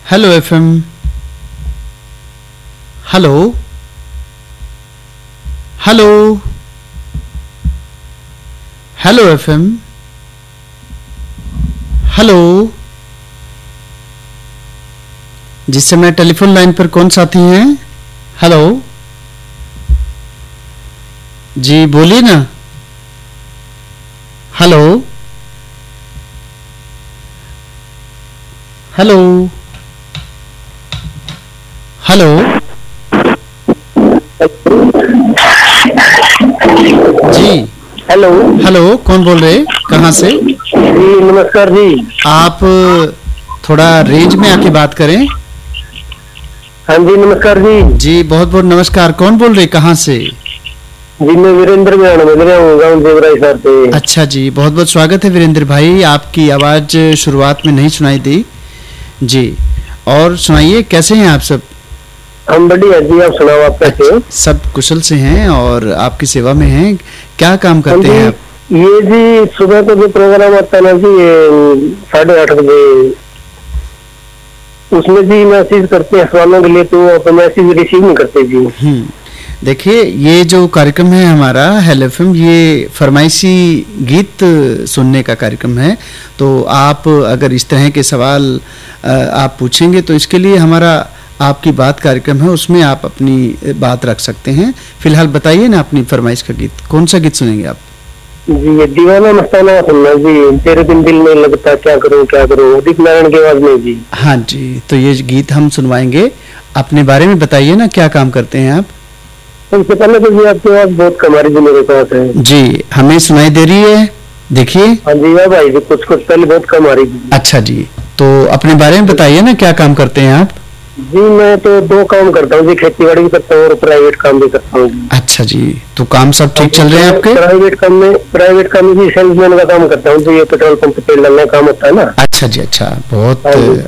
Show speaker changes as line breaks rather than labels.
Hello FM, hello hello hello FM, hello. जिस समय telephone line पर कौन साथी हैं? हेलो जी, बोलिए ना। हेलो हेलो हेलो जी।
हेलो
हेलो, कौन बोल रहे, कहाँ से?
जी, नमस्कार जी।
आप थोड़ा रेंज में आके बात करें।
हाँ जी, नमस्कार जी।
जी बहुत बहुत नमस्कार। कौन बोल रहे, कहाँ से?
जी, मैं वीरेंद्र मियाण बोल रहा हूँ, गाँव देवराई सर से।
अच्छा जी, बहुत बहुत स्वागत है वीरेंद्र भाई। आपकी आवाज़ शुरुआत में नहीं सुनाई दी जी। और सुनाइए, कैसे हैं आप सब?
हम बढ़िया जी, आप सुनाओ, आप कैसे हो?
सब कुशल से हैं और आपकी सेवा में हैं। क्या काम करते हैं आप?
ये जी सुबह को जो प्रोग्राम आता है ना जी, 8:30 बजे, उसमें जी मैसेज करते हैं सवालों के लिए, तो आप मैसेज रिसीव नहीं करते जी।
देखिए, ये जो कार्यक्रम है हमारा हेलो एफएम, ये फरमाइशी गीत सुनने का कार्यक्रम है। तो आप अगर इस तरह के सवाल आप पूछेंगे तो इसके लिए हमारा आपकी बात कार्यक्रम है, उसमें आप अपनी बात रख सकते हैं। फिलहाल बताइए ना अपनी फरमाइश का गीत, कौन सा गीत सुनेंगे आप?
जी, ये दीवाना मस्ताना सुनना जी, तेरे बिन दिल में लगता क्या करूं उदित नारायण की आवाज में जी।
हाँ जी, तो ये गीत हम सुनवाएंगे। अपने बारे में बताइए ना, क्या काम करते हैं आप?
सबसे पहले तो जी आपकी आवाज बहुत कम आ रही जी मेरे पास है
जी, हमें सुनाई दे रही है, देखिए।
हाँ जी, अब आई जी, कुछ पहले बहुत कम आ रही थी।
अच्छा जी, तो अपने बारे में बताइए ना, क्या काम करते हैं आप?
जी, मैं तो 2 काम करता हूँ जी, खेती बाड़ी भी करता हूँ और प्राइवेट काम भी करता हूँ।
अच्छा जी, तो काम सब ठीक चल रहे हैं आपके?
प्राइवेट काम में जी सेल्समैन का काम करता हूँ, तो ये पेट्रोल पंप पे तेल डालने का काम होता है ना।
अच्छा जी, अच्छा, बहुत